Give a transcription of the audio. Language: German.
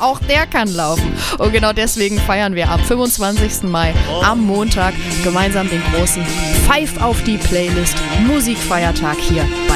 auch der kann laufen. Und genau deswegen feiern wir am 25. Mai am Montag gemeinsam den großen Pfeif auf die Playlist Musikfeiertag hier bei